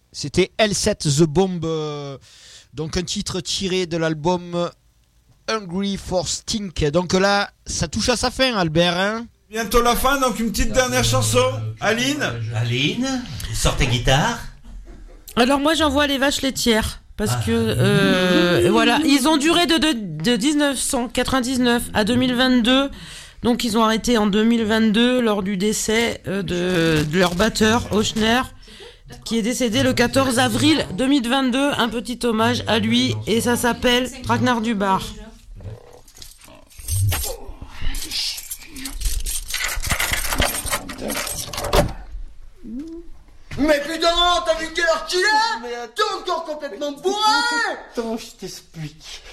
C'était L7 The Bomb, donc un titre tiré de l'album Hungry for Stink. Donc là, ça touche à sa fin, Albert. Hein, bientôt la fin, donc une petite dernière chanson. Aline, sort ta guitare. Alors moi j'envoie les vaches laitières. Parce que voilà, ils ont duré de 1999 à 2022. Donc ils ont arrêté en 2022 lors du décès de leur batteur Ochner, qui est décédé le 14 avril 2022. Un petit hommage à lui, et ça s'appelle Traquenard du bar. Mais putain, t'as vu quelle heure qu'il est? T'es encore complètement bourré. Attends, je t'explique.